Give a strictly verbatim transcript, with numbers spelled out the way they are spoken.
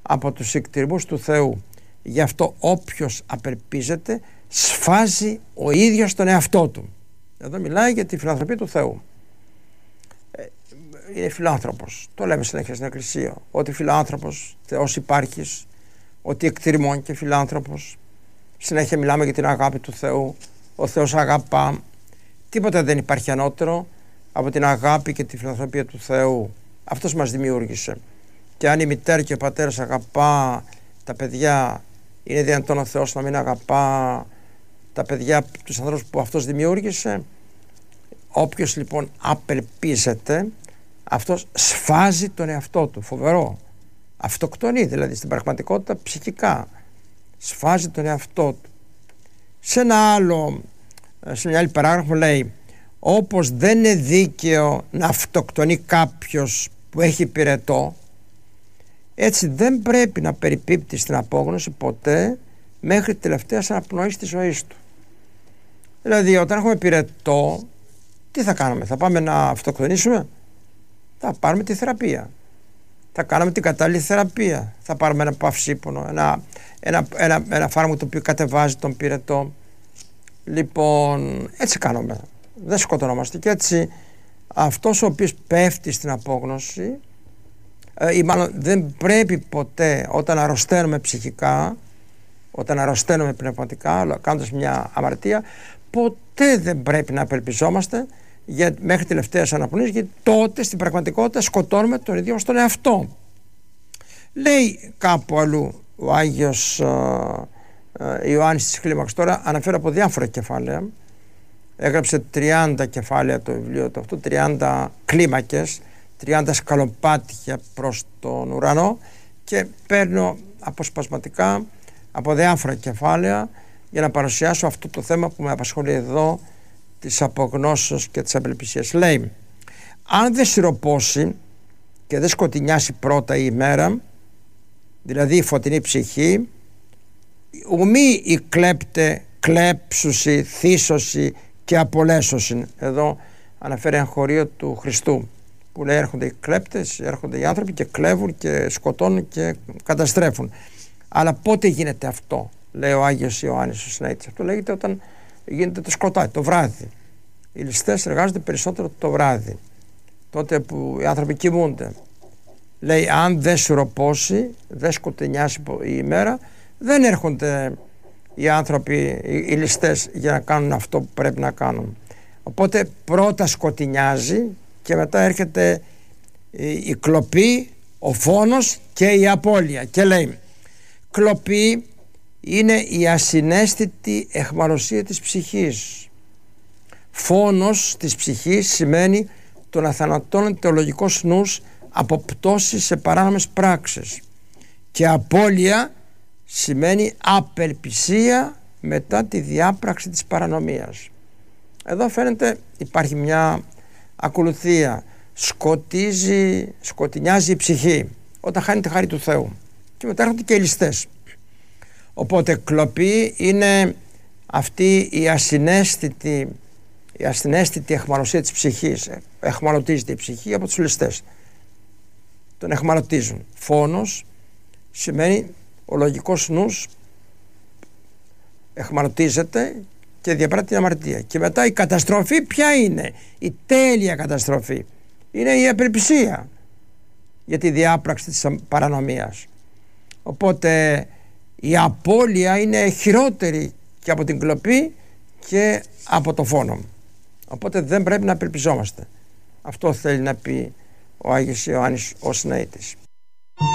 από τους εκτιρμούς του Θεού. Γι' αυτό όποιος απελπίζεται σφάζει ο ίδιος τον εαυτό του. Εδώ μιλάει για τη φιλανθρωπία του Θεού. Είναι φιλάνθρωπος. Το λέμε συνέχεια στην Εκκλησία. Ότι φιλάνθρωπος, Θεός υπάρχεις, ότι εκτιρμών και φιλάνθρωπος. Συνέχεια μιλάμε για την αγάπη του Θεού. Ο Θεός αγαπά. Τίποτα δεν υπάρχει ανώτερο από την αγάπη και τη φιλανθρωπία του Θεού. Αυτός μας δημιούργησε. Και αν η μητέρα και ο πατέρας αγαπά τα παιδιά, είναι δυνατόν ο Θεός να μην αγαπά τα παιδιά, τους ανθρώπους που αυτός δημιούργησε? Όποιος λοιπόν απελπίζεται, αυτός σφάζει τον εαυτό του. Φοβερό. Αυτοκτονεί δηλαδή στην πραγματικότητα ψυχικά. Σφάζει τον εαυτό του. Σε ένα άλλο, σε μια άλλη παράγραφο λέει: όπως δεν είναι δίκαιο να αυτοκτονεί κάποιος που έχει πυρετό, έτσι δεν πρέπει να περιπίπτει στην απόγνωση ποτέ μέχρι τελευταίας αναπνοής της ζωής του. Δηλαδή όταν έχουμε πυρετό, τι θα κάνουμε? Θα πάμε να αυτοκτονήσουμε? Θα πάρουμε τη θεραπεία. Θα κάνουμε την κατάλληλη θεραπεία. Θα πάρουμε ένα παυσίπονο, ένα, ένα, ένα, ένα φάρμακο το οποίο κατεβάζει τον πυρετό. Λοιπόν, έτσι κάνουμε. Δεν σκοτωνόμαστε. Και έτσι αυτός ο οποίος πέφτει στην απόγνωση, ή μάλλον δεν πρέπει ποτέ, όταν αρρωσταίνουμε ψυχικά, όταν αρρωσταίνουμε πνευματικά, κάνοντας μια αμαρτία, ποτέ δεν πρέπει να απελπιζόμαστε για, μέχρι τελευταίας αναπνοής, γιατί τότε στην πραγματικότητα σκοτώνουμε τον ίδιο στον εαυτό. Λέει κάπου αλλού ο Άγιος uh, uh, Ιωάννης της Κλίμαξης, τώρα αναφέρω από διάφορα κεφάλαια, έγραψε τριάντα κεφάλαια το βιβλίο του αυτό, τριάντα κλίμακες, τριάντα σκαλοπάτια προς τον ουρανό, και παίρνω αποσπασματικά από διάφορα κεφάλαια για να παρουσιάσω αυτό το θέμα που με απασχολεί εδώ, της απογνώσεως και της απελπισίας. Λέει: αν δεν σιροπώσει και δεν σκοτεινιάσει πρώτα η ημέρα, δηλαδή η φωτεινή ψυχή, ουμή η κλέπτε κλέψουση, θύσωση και απολέσωση. Εδώ αναφέρει ένα χωρίο του Χριστού που λέει: έρχονται οι κλέπτες, έρχονται οι άνθρωποι και κλέβουν και σκοτώνουν και καταστρέφουν. Αλλά πότε γίνεται αυτό? Λέει ο Άγιος Ιωάννης ο Συναίτης. Αυτό λέγεται όταν γίνεται το σκοτάδι, το βράδυ. Οι ληστές εργάζονται περισσότερο το βράδυ, τότε που οι άνθρωποι κοιμούνται. Λέει: αν δεν σιροπώσει, δεν σκοτεινιάσει η ημέρα, δεν έρχονται οι άνθρωποι, οι ληστές, για να κάνουν αυτό που πρέπει να κάνουν. Οπότε πρώτα σκοτεινιάζει και μετά έρχεται η, η κλοπή, ο φόνος και η απώλεια. Και λέει: κλοπή είναι η ασυναίσθητη αιχμαλωσία της ψυχής. Φόνος της ψυχής σημαίνει το να θανατώνεται ο λογικός νους από πτώση σε παράνομες πράξεις. Και απώλεια σημαίνει απελπισία μετά τη διάπραξη της παρανομίας. Εδώ φαίνεται υπάρχει μια ακολουθία. Σκοτίζει, σκοτεινιάζει η ψυχή όταν χάνει τη χάρη του Θεού. Και μετά έρχονται και οι ληστές. Οπότε κλοπή είναι αυτή η ασυναίσθητη, η ασυναίσθητη αιχμαλωσία της ψυχής. Αιχμαλωτίζεται η ψυχή από τους ληστές. Τον αιχμαλωτίζουν. Φόνος σημαίνει ο λογικός νους αιχμαλωτίζεται και διαπράττει την αμαρτία. Και μετά η καταστροφή ποια είναι? Η τέλεια καταστροφή είναι η απελπισία για τη διάπραξη της παρανομίας. Οπότε η απώλεια είναι χειρότερη και από την κλοπή και από το φόνο. Οπότε δεν πρέπει να απελπιζόμαστε. Αυτό θέλει να πει ο Άγιος Ιωάννης ο Συναίτης.